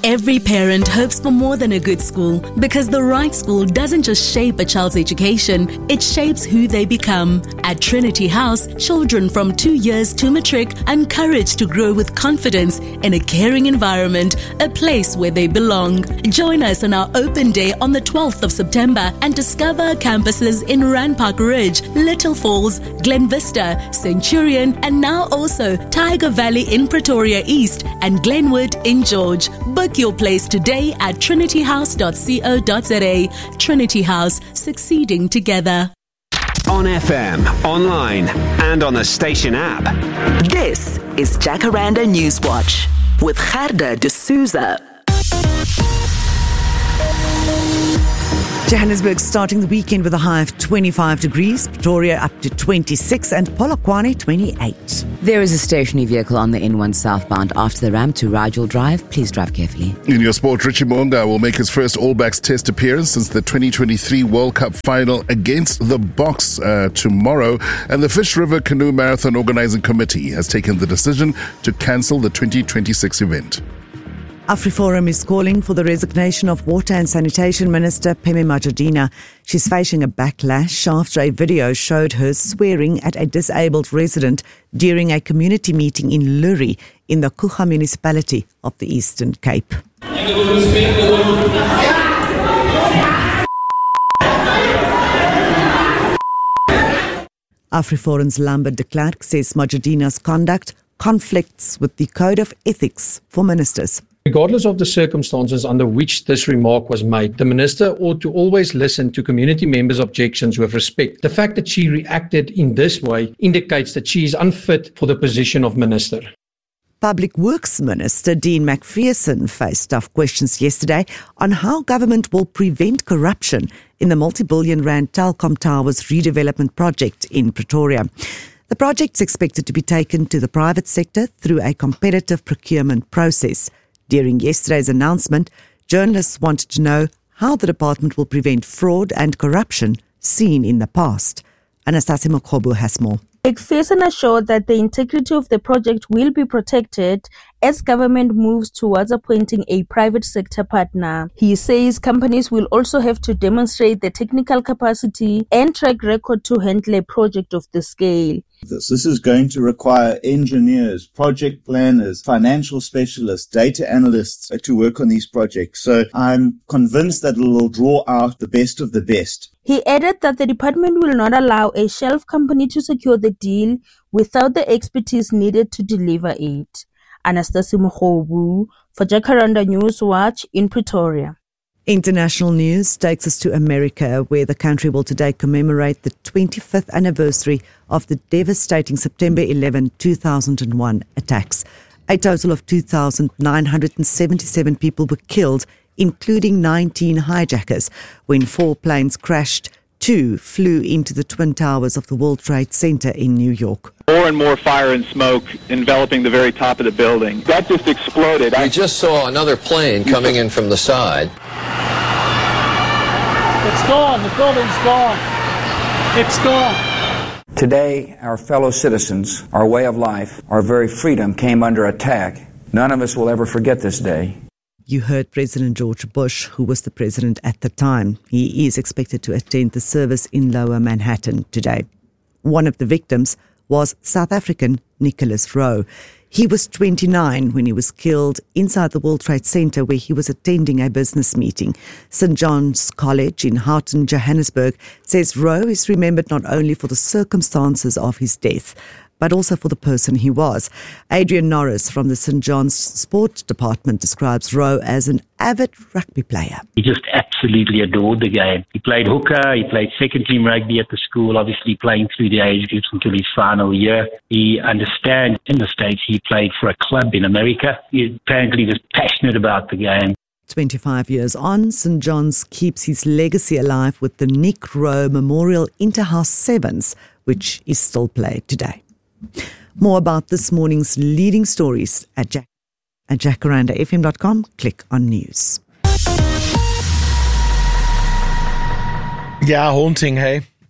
Every parent hopes for more than a good school, because the right school doesn't just shape a child's education, it shapes who they become. At Trinity House, children from 2 years to matric are encouraged to grow with confidence in a caring environment, a place where they belong. Join us on our open day on the 12th of September and discover our campuses in Randpark Ridge, Little Falls, Glen Vista, Centurion, and now also Tiger Valley in Pretoria East and Glenwood in George. Book your place today at trinityhouse.co.za. Trinity House, succeeding together. On FM, online, and on the station app. This is Jacaranda Newswatch with Gerda de Souza. Johannesburg starting the weekend with a high of 25 degrees, Pretoria up to 26 and Polokwane 28. There is a stationary vehicle on the N1 southbound after the ramp to Rigel Drive. Please drive carefully. In your sport, Richie Mo'unga will make his first All Blacks test appearance since the 2023 World Cup final against the Boks tomorrow. And the Fish River Canoe Marathon Organising Committee has taken the decision to cancel the 2026 event. AfriForum is calling for the resignation of Water and Sanitation Minister Pheme Majadina. She's facing a backlash after a video showed her swearing at a disabled resident during a community meeting in Luri in the Kucha municipality of the Eastern Cape. AfriForum's Lambert de Klerk says Majadina's conduct conflicts with the Code of Ethics for Ministers. Regardless of the circumstances under which this remark was made, the minister ought to always listen to community members' objections with respect. The fact that she reacted in this way indicates that she is unfit for the position of minister. Public Works Minister Dean McPherson faced tough questions yesterday on how government will prevent corruption in the multi-billion rand Telkom Towers redevelopment project in Pretoria. The project is expected to be taken to the private sector through a competitive procurement process. During yesterday's announcement, journalists wanted to know how the department will prevent fraud and corruption seen in the past. Anastasia Mokhobu has more. McPherson assured that the integrity of the project will be protected as government moves towards appointing a private sector partner. He says companies will also have to demonstrate the technical capacity and track record to handle a project of this scale. This is going to require engineers, project planners, financial specialists, data analysts to work on these projects. So I'm convinced that it will draw out the best of the best. He added that the department will not allow a shelf company to secure the deal without the expertise needed to deliver it. Anastasia Mokhobu for Jacaranda Newswatch in Pretoria. International news takes us to America, where the country will today commemorate the 25th anniversary of the devastating September 11, 2001 attacks. A total of 2,977 people were killed, including 19 hijackers, when 4 planes crashed. 2 flew into the Twin Towers of the World Trade Center in New York. More and more fire and smoke enveloping the very top of the building. That just exploded. We just saw another plane coming in from the side. It's gone. The building's gone. It's gone. Today, our fellow citizens, our way of life, our very freedom came under attack. None of us will ever forget this day. You heard President George Bush, who was the president at the time. He is expected to attend the service in Lower Manhattan today. One of the victims was South African Nicholas Rowe. He was 29 when he was killed inside the World Trade Center, where he was attending a business meeting. St. John's College in Houghton, Johannesburg, says Rowe is remembered not only for the circumstances of his death, but also for the person he was. Adrian Norris from the St. John's Sports Department describes Rowe as an avid rugby player. He just absolutely adored the game. He played hooker, he played second team rugby at the school, obviously playing through the age groups until his final year. He understands in the States he played for a club in America. He apparently was passionate about the game. 25 years on, St. John's keeps his legacy alive with the Nick Rowe Memorial Interhouse Sevens, which is still played today. More about this morning's leading stories at jacarandafm.com. Click on news. Yeah, haunting, hey?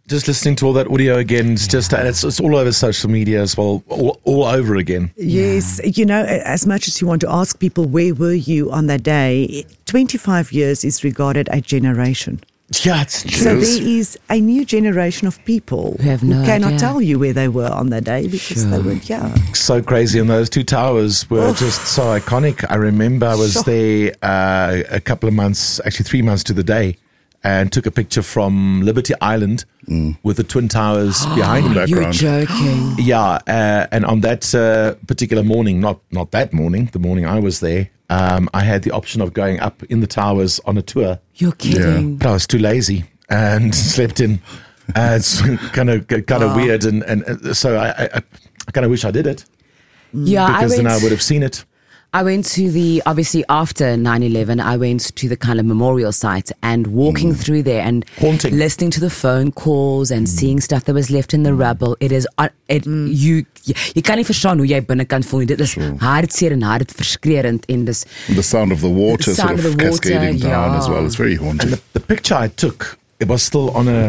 just listening to all that audio again, it's all over social media as well, all over again. Yes, as much as you want to ask people, where were you on that day, 25 years is regarded a generation. Yeah, it's true. So there is a new generation of people who cannot tell you where they were on that day because they weren't here. So crazy. And those two towers were just so iconic. I remember I was there a couple of months, actually 3 months to the day, and took a picture from Liberty Island with the Twin Towers behind me. You're joking. Yeah, and on that particular morning, not that morning, the morning I was there, I had the option of going up in the towers on a tour. You're kidding. But I was too lazy and slept in. It's kind of weird, and so I kind of wish I did it. Yeah, because then I would have seen it. I went to obviously after 9/11, I went to the kind of memorial site and walking through there and listening to the phone calls and seeing stuff that was left in the rubble. It is, you kan nie verstaan hoe jy binnekant voel. Dit is hartseer en hartverskrewend en dis the sound of the water sort of cascading down as well. It's very haunting. And the picture I took, it was still on a